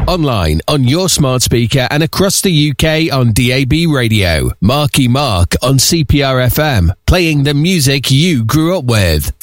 Online, on your smart speaker and across the UK on DAB radio. Marky Mark on CPR FM, playing the music you grew up with.